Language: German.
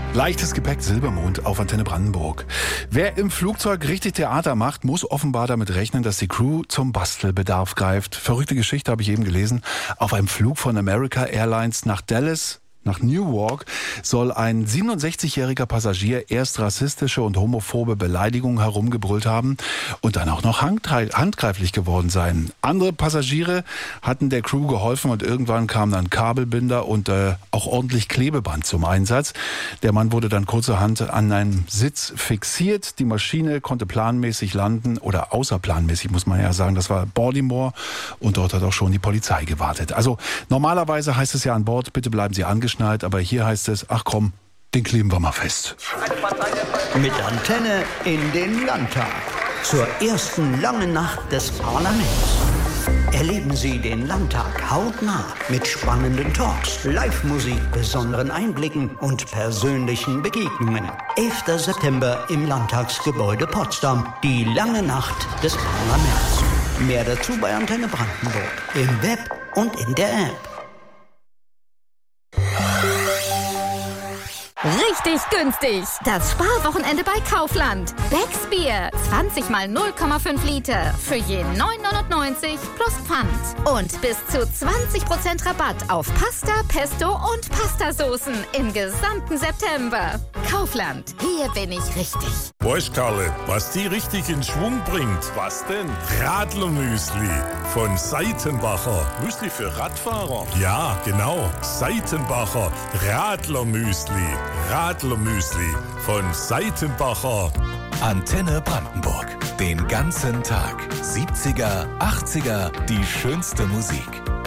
Leichtes Gepäck, Silbermond auf Antenne Brandenburg. Wer im Flugzeug richtig Theater macht, muss offenbar damit rechnen, dass die Crew zum Bastelbedarf greift. Verrückte Geschichte habe ich eben gelesen. Auf einem Flug von America Airlines nach Dallas, nach Newark, soll ein 67-jähriger Passagier erst rassistische und homophobe Beleidigungen herumgebrüllt haben und dann auch noch handgreiflich geworden sein. Andere Passagiere hatten der Crew geholfen und irgendwann kamen dann Kabelbinder und auch ordentlich Klebeband zum Einsatz. Der Mann wurde dann kurzerhand an einem Sitz fixiert. Die Maschine konnte planmäßig landen oder außerplanmäßig, muss man ja sagen. Das war Baltimore und dort hat auch schon die Polizei gewartet. Also normalerweise heißt es ja an Bord, bitte bleiben Sie angeschnallt, aber hier heißt es, ach komm, den kleben wir mal fest. Mit Antenne in den Landtag. Zur ersten langen Nacht des Parlaments. Erleben Sie den Landtag hautnah mit spannenden Talks, Live-Musik, besonderen Einblicken und persönlichen Begegnungen. 11. September im Landtagsgebäude Potsdam. Die lange Nacht des Parlaments. Mehr dazu bei Antenne Brandenburg. Im Web und in der App. Richtig günstig. Das Sparwochenende bei Kaufland. Becks Bier. 20 mal 0,5 Liter. Für je 9,99 plus Pfand. Und bis zu 20% Rabatt auf Pasta, Pesto und Pastasoßen im gesamten September. Kaufland. Hier bin ich richtig. Weißt, Karle, was die richtig in Schwung bringt? Was denn? Radlermüsli von Seitenbacher. Müsli für Radfahrer? Ja, genau. Seitenbacher Radlermüsli. Radlermüsli von Seitenbacher. Antenne Brandenburg. Den ganzen Tag. 70er, 80er, die schönste Musik.